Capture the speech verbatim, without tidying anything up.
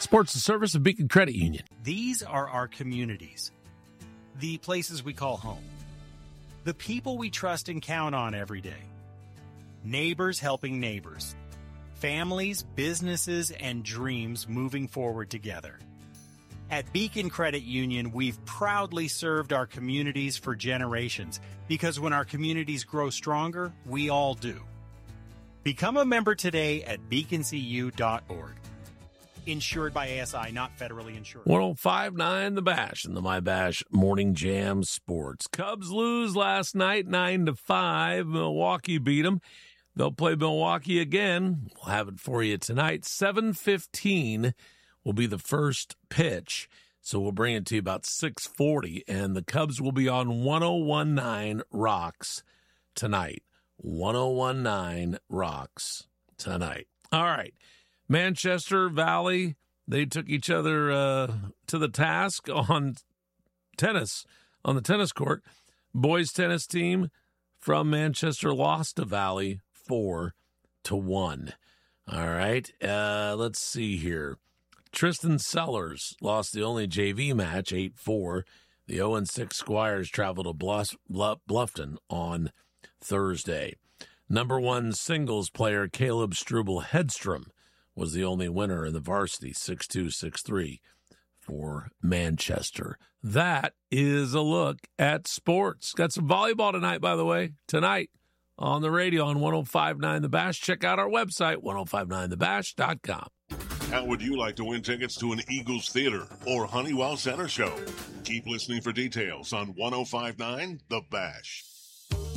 Sports and service of Beacon Credit Union. These are our communities, the places we call home, the people we trust and count on every day, neighbors helping neighbors, families, businesses, and dreams moving forward together. At Beacon Credit Union, we've proudly served our communities for generations because when our communities grow stronger, we all do. Become a member today at beacon c u dot org. Insured by A S I, not federally insured. one oh five point nine The Bash and the My Bash Morning Jam Sports. Cubs lose last night nine to five. Milwaukee beat them. They'll play Milwaukee again. We'll have it for you tonight. seven fifteen will be the first pitch. So we'll bring it to you about six forty. And the Cubs will be on one oh one point nine Rocks tonight. one oh one point nine Rocks tonight. All right. Manchester Valley, they took each other uh, to the task on tennis, on the tennis court. Boys tennis team from Manchester lost to Valley four to one. All right, uh, let's see here. Tristan Sellers lost the only J V match, eight four. The oh and six Squires traveled to Bluff, Bluff, Bluffton on Thursday. Number one singles player Caleb Struble Hedstrom was the only winner in the varsity, six two, six three for Manchester. That is a look at sports. Got some volleyball tonight, by the way, tonight on the radio on one oh five point nine The Bash. Check out our website, one oh five nine the bash dot com. How would you like to win tickets to an Eagles Theater or Honeywell Center show? Keep listening for details on one oh five point nine The Bash.